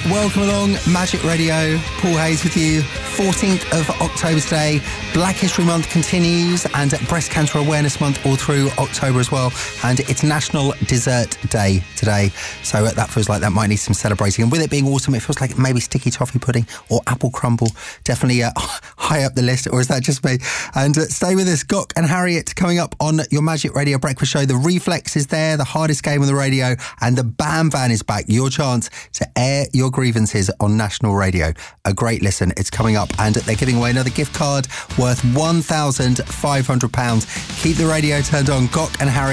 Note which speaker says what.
Speaker 1: Welcome along, Magic Radio. Paul Hayes with you. 14th of October today. Black History Month continues and Breast Cancer Awareness Month all through October as well. And it's National Dessert Day today. So that feels like that might need some celebrating. And with it being autumn, it feels like maybe sticky toffee pudding or apple crumble. Definitely high up the list, or is that just me? And stay with us. Gok and Harriet coming up on your Magic Radio Breakfast Show. The Reflex is there, the hardest game on the radio, and the Bam Van is back. Your chance to air your grievances on national radio. A great listen. It's coming up, and they're giving away another gift card worth £1,500. Keep the radio turned on. Gok and Harriet